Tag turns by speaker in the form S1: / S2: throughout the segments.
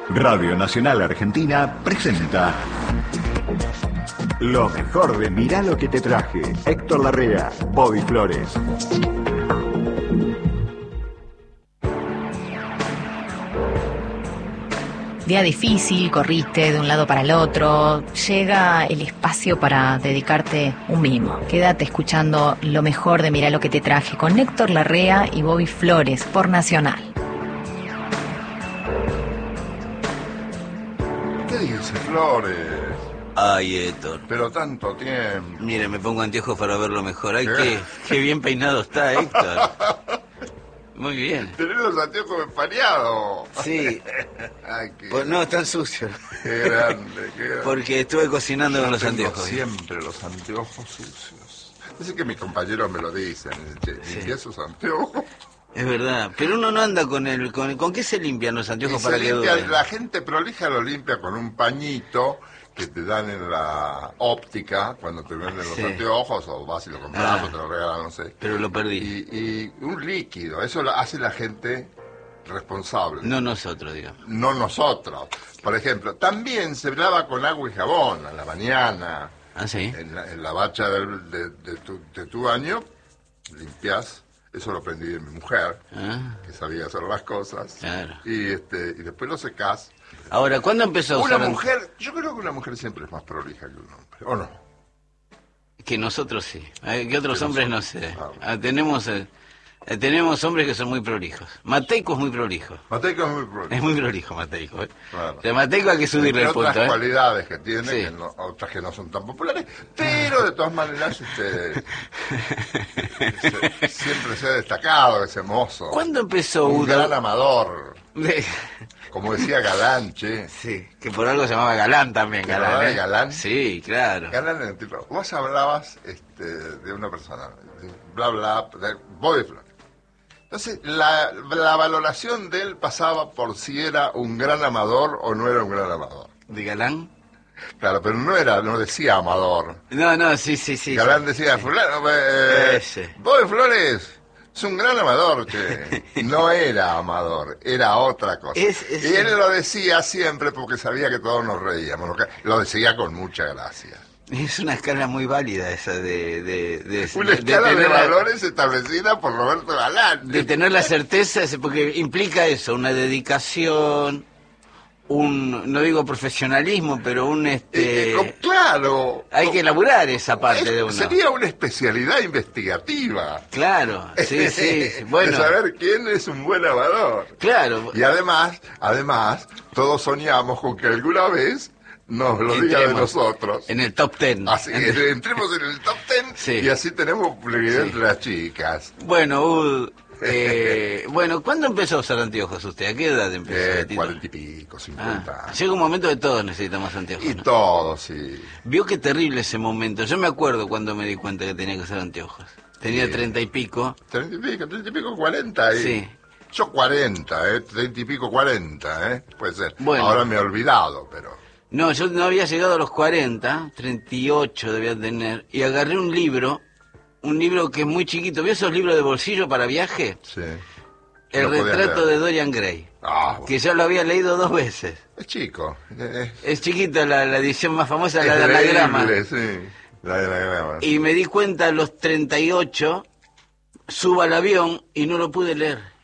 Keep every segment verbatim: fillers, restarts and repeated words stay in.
S1: Radio Nacional Argentina presenta lo mejor de Mirá lo que te traje. Héctor Larrea, Bobby Flores.
S2: Día difícil, corriste de un lado para el otro, llega el espacio para dedicarte un mimo. Quédate escuchando lo mejor de Mirá lo que te traje con Héctor Larrea y Bobby Flores por Nacional.
S3: ¿Qué dice Flores?
S4: Ay, Héctor.
S3: Pero tanto tiempo.
S4: Mire, me pongo anteojos para verlo mejor. Ay, qué, qué bien peinado está, Héctor. Muy bien.
S3: Tenés los anteojos empañados.
S4: Sí.
S3: Ay, qué...
S4: Pues no, están sucios.
S3: Qué grande, qué grande.
S4: Porque estuve cocinando
S3: Yo
S4: con los
S3: tengo
S4: anteojos.
S3: Siempre los anteojos sucios. Es que mis compañeros me lo dicen. Che,
S4: Sí.
S3: limpia esos anteojos.
S4: Es verdad. Pero uno no anda con el... ¿Con, ¿con qué se limpian los
S3: Y
S4: anteojos
S3: se
S4: para que
S3: limpia,
S4: duren?
S3: la gente prolija lo limpia con un pañito que te dan en la óptica cuando te venden los
S4: Sí.
S3: anteojos, o vas y lo compras
S4: Ah.
S3: o te lo regalan, no sé.
S4: Pero lo perdí.
S3: Y, y un líquido, eso lo hace la gente responsable.
S4: No nosotros, digamos.
S3: No nosotros. Por ejemplo, también se lava con agua y jabón a la mañana.
S4: ¿Ah, sí?
S3: En la, en la bacha del- de, de tu, de tu baño, limpias. Eso lo aprendí de mi mujer,
S4: Ah,
S3: que sabía hacer las cosas.
S4: Claro.
S3: Y, este, y después lo secás.
S4: Ahora, ¿cuándo empezó a
S3: Una
S4: usar
S3: mujer, yo creo que una mujer siempre es más prolija que un hombre, ¿o no?
S4: Que nosotros sí. Eh, Que otros
S3: Que
S4: hombres
S3: nosotros.
S4: no sé.
S3: Ah.
S4: Ah, tenemos eh, eh, tenemos hombres que son muy prolijos. Mateico es muy prolijo.
S3: Mateico es muy prolijo.
S4: Es muy prolijo Mateico. ¿eh?
S3: Claro.
S4: De Mateico hay que subirle
S3: Entre
S4: el punto.
S3: otras
S4: ¿eh?
S3: cualidades que tiene,
S4: Sí.
S3: que no- otras que no son tan populares, pero de todas maneras este, se- siempre se ha destacado ese mozo.
S4: ¿Cuándo empezó
S3: Un
S4: Udo?
S3: gran amador,
S4: De-
S3: como decía Galán, che.
S4: Sí, que por algo se llamaba Galán también.
S3: ¿Que
S4: Galán,
S3: llamaba
S4: ¿eh?
S3: Galán?
S4: Sí, claro.
S3: Galán era un tipo. Vos hablabas este, de una persona, de bla bla, de Bobby Flores. Entonces, la, la valoración de él pasaba por si era un gran amador o no era un gran amador.
S4: ¿De Galán?
S3: Claro, pero no era, no decía amador.
S4: No, no, sí, sí, sí.
S3: Galán
S4: sí.
S3: decía, fulano, eh,
S4: Ese.
S3: Bobby Flores es un gran amador, che. No era amador, era otra cosa.
S4: Es- es-
S3: y él lo decía siempre porque sabía que todos nos reíamos. Lo, que- lo decía con mucha gracia.
S4: Es una escala muy válida esa de... de, de
S3: Una
S4: de- de
S3: escala de,
S4: tener la-
S3: valores establecida por Roberto Galán.
S4: de tener la certeza, es- porque implica eso, una dedicación, un, no digo profesionalismo, pero un...
S3: Eh,
S4: este
S3: eh, co- claro.
S4: Hay que elaborar esa parte
S3: Es-
S4: de uno.
S3: Sería una especialidad investigativa.
S4: Claro, sí, sí, sí. Bueno,
S3: De saber quién es un buen amador.
S4: claro.
S3: Y además, además, todos soñamos con que alguna vez nos lo diga de
S4: Entremos
S3: nosotros.
S4: en el top ten.
S3: Así que entremos en el top ten
S4: Sí.
S3: y así tenemos publicidad
S4: Sí.
S3: entre las chicas.
S4: Bueno, Ud, eh, bueno, ¿cuándo empezó a usar anteojos usted? ¿A qué edad empezó?
S3: Eh,
S4: Tito?
S3: Cuarenta y pico, cincuenta
S4: Ah,
S3: años.
S4: llega un momento que todos necesitamos anteojos.
S3: Y
S4: ¿no?
S3: todo, sí.
S4: Vio qué terrible ese momento. Yo me acuerdo cuando me di cuenta que tenía que usar anteojos. Tenía
S3: Sí.
S4: treinta y pico.
S3: Treinta y pico, treinta y pico, cuarenta. Y...
S4: Sí.
S3: Yo cuarenta, ¿eh? Treinta y pico, cuarenta, ¿eh? Puede ser.
S4: Bueno.
S3: Ahora me he olvidado, pero...
S4: No, yo no había llegado a los cuarenta, treinta y ocho debía tener, y agarré un libro, un libro que es muy chiquito. ¿Vio esos libros de bolsillo para viaje?
S3: Sí.
S4: El
S3: Lo podías
S4: retrato
S3: leer.
S4: de Dorian Gray,
S3: Ah, bueno.
S4: que ya lo había leído dos veces.
S3: Es chico. Es,
S4: Es chiquita la, la edición más famosa,
S3: es
S4: la de anagrama.
S3: leíble, sí. La de anagrama.
S4: Y me di cuenta a los treinta y ocho, subo al avión y no lo pude leer.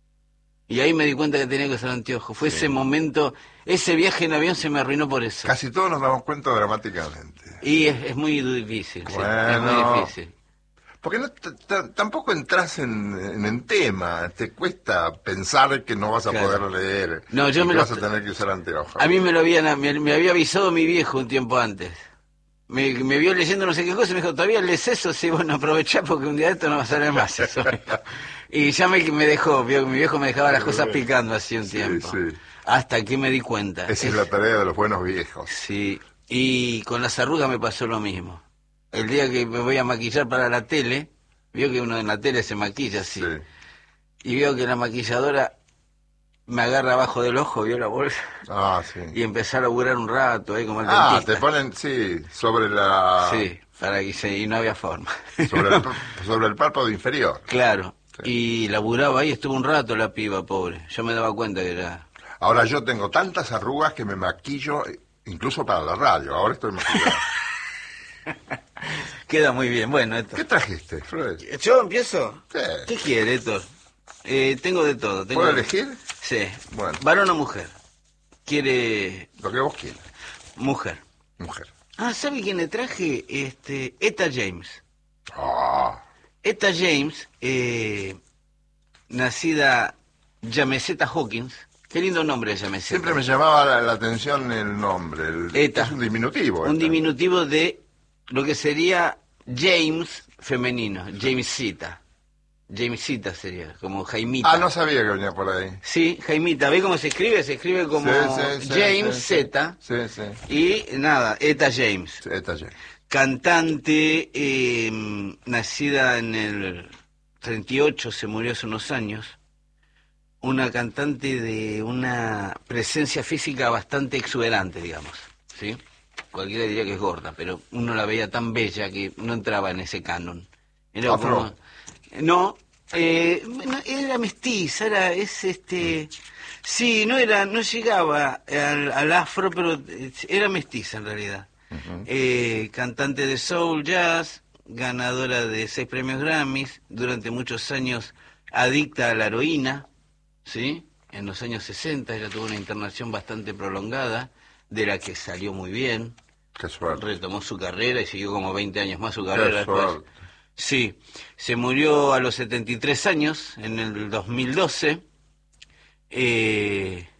S4: Y ahí me di cuenta que tenía que usar anteojos. Fue
S3: Sí.
S4: ese momento, ese viaje en avión se me arruinó por eso.
S3: Casi todos nos damos cuenta dramáticamente.
S4: Y es, es muy difícil, sí, es
S3: Bueno.
S4: muy difícil.
S3: Porque no, t- t- tampoco entras en, en, en tema, te cuesta pensar que no vas a
S4: Claro.
S3: poder leer,
S4: No, yo
S3: y
S4: me
S3: que
S4: lo-
S3: vas a tener que usar anteojos.
S4: A mí me lo habían, me, me había avisado mi viejo un tiempo antes. Me, me vio leyendo no sé qué cosa y me dijo, ¿todavía lees eso? Sí, bueno, aprovechá porque un día de esto no va a salir más eso. Y ya me, me dejó, vio, mi viejo me dejaba las cosas picando así un
S3: Sí,
S4: tiempo.
S3: sí.
S4: Hasta que me di cuenta.
S3: Esa es la tarea de los buenos viejos.
S4: Sí, y con las arrugas me pasó lo mismo. El día que me voy a maquillar para la tele, vio que uno en la tele se maquilla así.
S3: Sí.
S4: Y veo que la maquilladora me agarra abajo del ojo, vio la bolsa,
S3: Ah, sí.
S4: y empecé a laburar un rato ahí como el
S3: Ah,
S4: dentista.
S3: te ponen, sí, sobre la...
S4: Sí, para que se, y no había forma.
S3: Sobre el, sobre el párpado inferior.
S4: Claro.
S3: Sí.
S4: Y laburaba ahí, estuvo un rato la piba, pobre. Yo me daba cuenta que era...
S3: Ahora yo tengo tantas arrugas que me maquillo incluso para la radio. Ahora estoy maquillado.
S4: Queda muy bien. Bueno, Héctor.
S3: ¿Qué trajiste, Flores?
S4: ¿Yo empiezo?
S3: ¿Qué?
S4: ¿Qué quiere, Héctor? Eh, tengo de todo. Tengo...
S3: ¿Puedo elegir?
S4: Sí.
S3: Bueno.
S4: ¿Varón o mujer? ¿Quiere...?
S3: Lo que vos quieras.
S4: Mujer.
S3: Mujer.
S4: Ah, ¿sabe quién le traje? Este, Etta James.
S3: Ah.
S4: Etta James, eh, nacida Yameseta Hawkins. Qué lindo nombre es Yameseta.
S3: Siempre me llamaba la, la atención el nombre. El,
S4: Etta.
S3: Es un diminutivo.
S4: Un
S3: Etta.
S4: diminutivo de lo que sería James femenino, Jamesita. Jamesita sería, como Jaimita.
S3: Ah, no sabía que venía por ahí.
S4: Sí, Jaimita. ¿Ve cómo se escribe? Se escribe como
S3: Sí, sí, sí,
S4: James
S3: sí,
S4: Z.
S3: Sí, sí.
S4: Y nada, Etta James.
S3: Sí, Etta James.
S4: Cantante, eh, nacida en el treinta y ocho, se murió hace unos años. Una cantante de una presencia física bastante exuberante, digamos, ¿sí? Cualquiera diría que es gorda, pero uno la veía tan bella que no entraba en ese canon. Era
S3: ¿Afro?
S4: como... No, eh, no, era mestiza, era, es este... Sí, no era, no llegaba al, al afro, pero era mestiza en realidad. Uh-huh. eh, cantante de soul, jazz, ganadora de seis premios Grammys, durante muchos años adicta a la heroína, ¿sí? En los años sesenta ella tuvo una internación bastante prolongada, de la que salió muy bien.
S3: Qué suerte.
S4: Retomó su carrera y siguió como veinte años más su carrera
S3: Qué
S4: después.
S3: suerte.
S4: Sí, se murió a los setenta y tres años, en el dos mil doce, eh,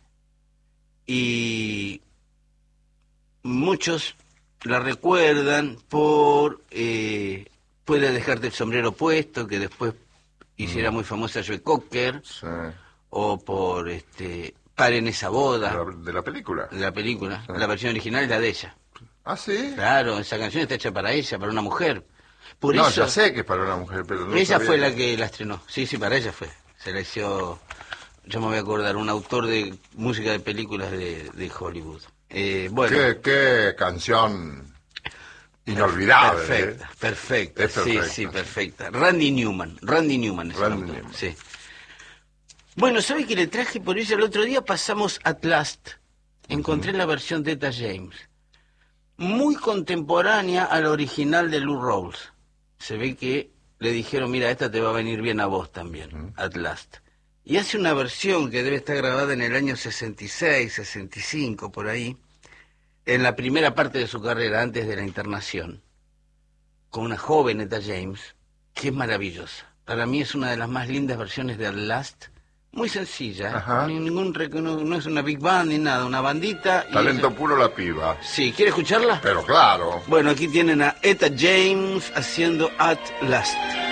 S4: y muchos la recuerdan por eh, Puede dejarte el sombrero puesto, que después hiciera muy famosa Joe Cocker,
S3: Sí.
S4: o por este Paren esa boda,
S3: ¿De la, de la película?
S4: de la película.
S3: Sí.
S4: La versión original es la de ella.
S3: ¿Ah, sí?
S4: Claro, esa canción está hecha para ella, para una mujer. Por
S3: No,
S4: eso,
S3: ya sé que es para una mujer, pero no
S4: ella
S3: sabía
S4: fue la que la estrenó. Sí, sí, para ella fue. Se la hizo, yo me voy a acordar, un autor de música de películas de, de Hollywood. Eh, bueno,
S3: ¿Qué, qué canción inolvidable?
S4: perfecta,
S3: ¿eh?
S4: perfecta,
S3: Es
S4: sí,
S3: perfecta,
S4: sí,
S3: sí.
S4: perfecta. Randy Newman, Randy Newman es el
S3: Randy
S4: autor,
S3: Newman.
S4: sí. Bueno, ¿sabe que le traje por ella el otro día? Pasamos At Last. Encontré la versión de Etta James. Muy contemporánea a la original de Lou Rawls. Se ve que le dijeron, mira, esta te va a venir bien a vos también,
S3: Uh-huh.
S4: At Last. Y hace una versión que debe estar grabada en el año sesenta y seis, sesenta y cinco, por ahí, en la primera parte de su carrera, antes de la internación, con una joven Etta James, que es maravillosa. Para mí es una de las más lindas versiones de At Last. Muy sencilla, ¿eh?
S3: Ajá.
S4: Ni ningún rec- no, no es una big band ni nada, una bandita. y-
S3: Talento puro la piba.
S4: Sí, ¿quiere escucharla?
S3: Pero claro.
S4: Bueno, aquí tienen a Etta James haciendo At Last.